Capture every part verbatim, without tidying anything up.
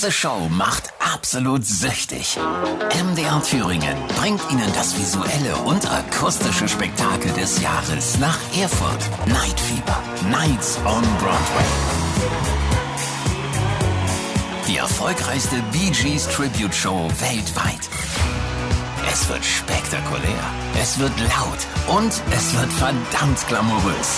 Diese Show macht absolut süchtig. M D R Thüringen bringt Ihnen das visuelle und akustische Spektakel des Jahres nach Erfurt. Night Fever, Nights on Broadway. Die erfolgreichste Bee Gees Tribute Show weltweit. Es wird spektakulär, es wird laut und es wird verdammt glamourös.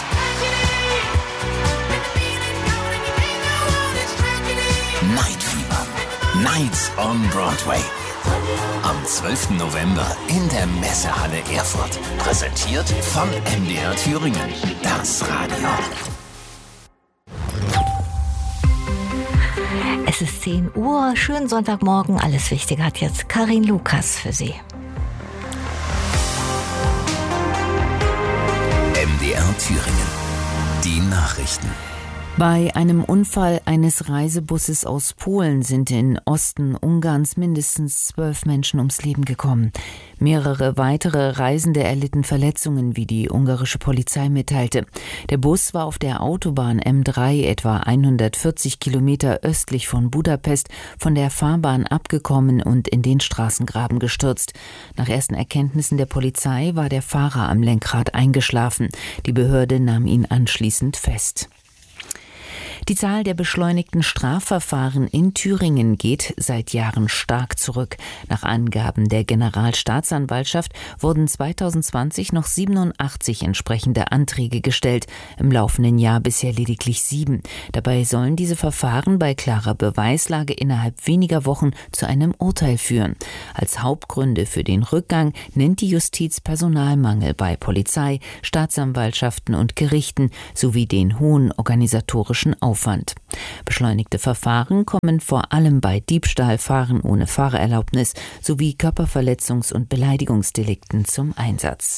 Night Fever, Nights on Broadway. Am zwölften November in der Messehalle Erfurt. Präsentiert von M D R Thüringen, das Radio. Es ist zehn Uhr, schönen Sonntagmorgen. Alles Wichtige hat jetzt Karin Lukas für Sie. M D R Thüringen, die Nachrichten. Bei einem Unfall eines Reisebusses aus Polen sind in Osten Ungarns mindestens zwölf Menschen ums Leben gekommen. Mehrere weitere Reisende erlitten Verletzungen, wie die ungarische Polizei mitteilte. Der Bus war auf der Autobahn M drei etwa hundertvierzig Kilometer östlich von Budapest von der Fahrbahn abgekommen und in den Straßengraben gestürzt. Nach ersten Erkenntnissen der Polizei war der Fahrer am Lenkrad eingeschlafen. Die Behörde nahm ihn anschließend fest. Die Zahl der beschleunigten Strafverfahren in Thüringen geht seit Jahren stark zurück. Nach Angaben der Generalstaatsanwaltschaft wurden zweitausendzwanzig noch siebenundachtzig entsprechende Anträge gestellt, im laufenden Jahr bisher lediglich sieben. Dabei sollen diese Verfahren bei klarer Beweislage innerhalb weniger Wochen zu einem Urteil führen. Als Hauptgründe für den Rückgang nennt die Justiz Personalmangel bei Polizei, Staatsanwaltschaften und Gerichten sowie den hohen organisatorischen Aufwand. Aufwand. Beschleunigte Verfahren kommen vor allem bei Diebstahl, Fahren ohne Fahrerlaubnis sowie Körperverletzungs- und Beleidigungsdelikten zum Einsatz.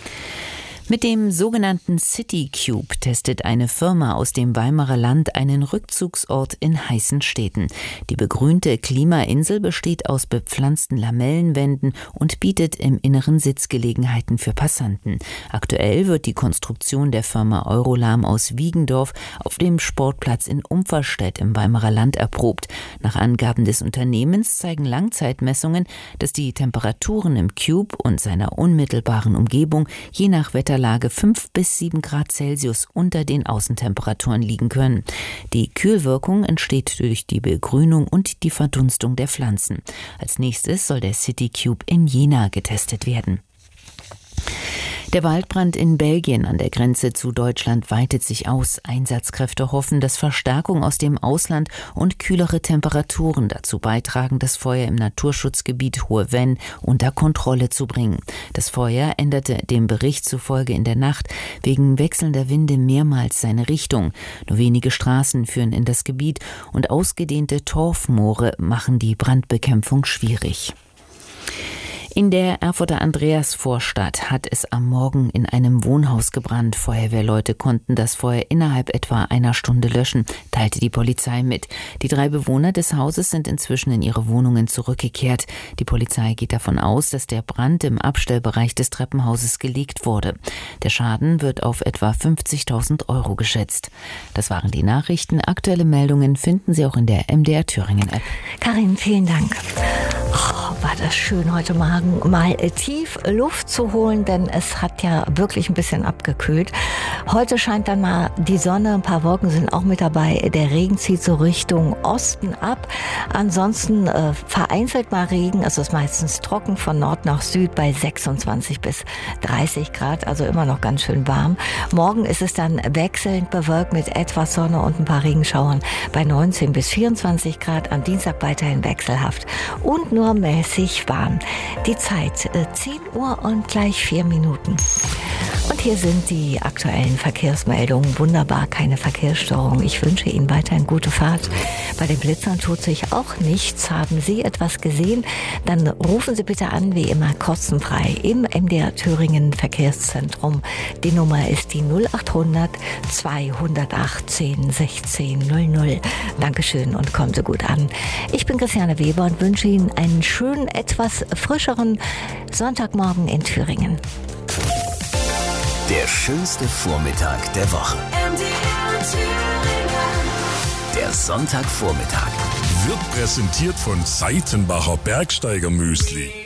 Mit dem sogenannten City Cube testet eine Firma aus dem Weimarer Land einen Rückzugsort in heißen Städten. Die begrünte Klimainsel besteht aus bepflanzten Lamellenwänden und bietet im Inneren Sitzgelegenheiten für Passanten. Aktuell wird die Konstruktion der Firma Eurolam aus Wiegendorf auf dem Sportplatz in Umpferstedt im Weimarer Land erprobt. Nach Angaben des Unternehmens zeigen Langzeitmessungen, dass die Temperaturen im Cube und seiner unmittelbaren Umgebung je nach Wetter Lage fünf bis sieben Grad Celsius unter den Außentemperaturen liegen können. Die Kühlwirkung entsteht durch die Begrünung und die Verdunstung der Pflanzen. Als nächstes soll der City Cube in Jena getestet werden. Der Waldbrand in Belgien an der Grenze zu Deutschland weitet sich aus. Einsatzkräfte hoffen, dass Verstärkung aus dem Ausland und kühlere Temperaturen dazu beitragen, das Feuer im Naturschutzgebiet Hohe Venn unter Kontrolle zu bringen. Das Feuer änderte dem Bericht zufolge in der Nacht wegen wechselnder Winde mehrmals seine Richtung. Nur wenige Straßen führen in das Gebiet und ausgedehnte Torfmoore machen die Brandbekämpfung schwierig. In der Erfurter Andreasvorstadt hat es am Morgen in einem Wohnhaus gebrannt. Feuerwehrleute konnten das Feuer innerhalb etwa einer Stunde löschen, teilte die Polizei mit. Die drei Bewohner des Hauses sind inzwischen in ihre Wohnungen zurückgekehrt. Die Polizei geht davon aus, dass der Brand im Abstellbereich des Treppenhauses gelegt wurde. Der Schaden wird auf etwa fünfzigtausend Euro geschätzt. Das waren die Nachrichten. Aktuelle Meldungen finden Sie auch in der M D R Thüringen App. Karin, vielen Dank. Oh, war das schön heute Morgen, mal tief Luft zu holen, denn es hat ja wirklich ein bisschen abgekühlt. Heute scheint dann mal die Sonne, ein paar Wolken sind auch mit dabei. Der Regen zieht so Richtung Osten ab. Ansonsten äh, vereinzelt mal Regen, also ist meistens trocken von Nord nach Süd bei sechsundzwanzig bis dreißig Grad, also immer noch ganz schön warm. Morgen ist es dann wechselnd bewölkt mit etwas Sonne und ein paar Regenschauern bei neunzehn bis vierundzwanzig Grad. Am Dienstag weiterhin wechselhaft und nur mäßig warm. Die Zeit äh, zehn Uhr und gleich vier Minuten. Und hier sind die aktuellen Verkehrsmeldungen. Wunderbar, keine Verkehrsstörung. Ich wünsche Ihnen weiterhin gute Fahrt. Bei den Blitzern tut sich auch nichts. Haben Sie etwas gesehen? Dann rufen Sie bitte an, wie immer kostenfrei im M D R Thüringen Verkehrszentrum. Die Nummer ist die null achthundert zweihundertachtzehn sechzehn null null. Dankeschön und kommen Sie gut an. Ich bin Christiane Weber und wünsche Ihnen einen schönen, etwas frischeren Sonntagmorgen in Thüringen. Der schönste Vormittag der Woche. Der Sonntagvormittag wird präsentiert von Seitenbacher Bergsteiger Müsli.